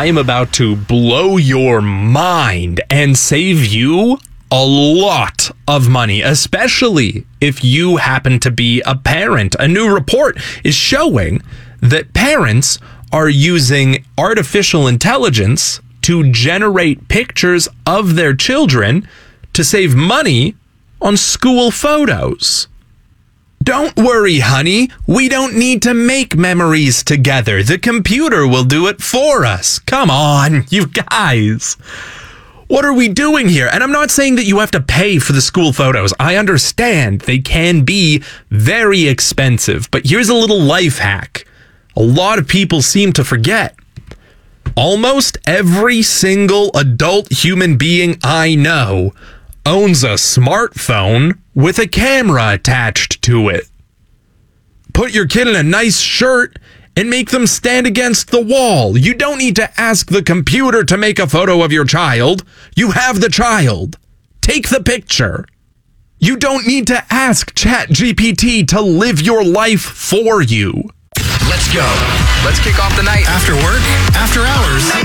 I'm about to blow your mind and save you a lot of money, especially if you happen to be a parent. A new report is showing that parents are using artificial intelligence to generate pictures of their children to save money on school photos. Don't worry, honey. We don't need to make memories together. The computer will do it for us. Come on, you guys. What are we doing here? And I'm not saying that you have to pay for the school photos. I understand they can be very expensive, but here's a little life hack. A lot of people seem to forget. Almost every single adult human being I know owns a smartphone with a camera attached to it. Put your kid in a nice shirt and make them stand against the wall. You don't need to ask the computer to make a photo of your child. You have the child. Take the picture. You don't need to ask ChatGPT to live your life for you. Let's go. Let's kick off the night. After work, after hours,